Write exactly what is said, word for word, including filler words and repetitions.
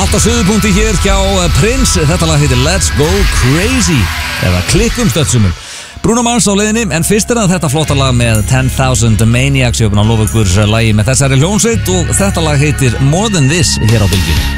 Hátt á suðupunkti hér hjá Prince. Þetta lag heitir Let's Go Crazy eða Klikkum stöðsumum. Bruno Mars á leiðinni, en fyrst er það þetta flotta lag með ten thousand Maniacs. Ég hef búin að lofa ykkur lagi með þessari hljónsveit og þetta lag heitir More Than This hér á Bylgjunni.